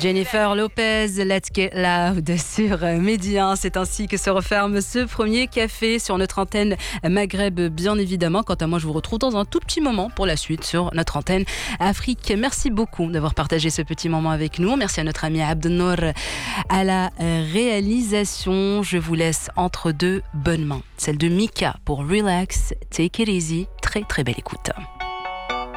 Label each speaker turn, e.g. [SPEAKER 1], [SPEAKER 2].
[SPEAKER 1] Jennifer Lopez, Let's Get Loud sur Mehdi 1. C'est ainsi que se referme ce premier café sur notre antenne Maghreb, bien évidemment. Quant à moi, je vous retrouve dans un tout petit moment pour la suite sur notre antenne Afrique. Merci beaucoup d'avoir partagé ce petit moment avec nous. Merci à notre ami Abdelnour à la réalisation. Je vous laisse entre deux bonnes mains. Celle de Mika pour Relax, Take It Easy. Très très belle écoute.